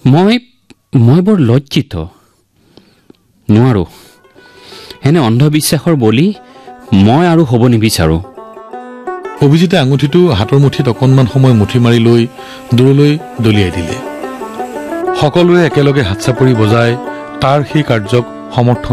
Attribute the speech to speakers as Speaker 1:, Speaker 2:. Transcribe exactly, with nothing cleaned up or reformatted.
Speaker 1: মই মই বৰ লজ্জিত নোৱাৰো এনে অন্ধবিশ্বাসৰ বলি মই আৰু হ'ব নিবিচাৰো
Speaker 2: অভিজিতে আঙুঠিটো হাতৰ মুঠিত অকণমান সময় মুঠি মাৰি লৈ দূৰলৈ দলিয়াই দিলে সকলোৱে একেলগে হাত চাপৰি বজাই তাৰ সেই কাৰ্যক সমৰ্থন